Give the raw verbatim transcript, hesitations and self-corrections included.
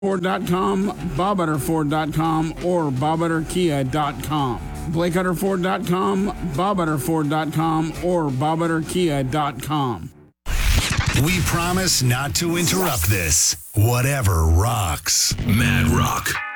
Ford dot com, bob utter ford dot com, or bob utter kia dot com. blake utter ford dot com, bob utter ford dot com, or bob utter kia dot com. We promise not to interrupt this. Whatever rocks. Mad Rock.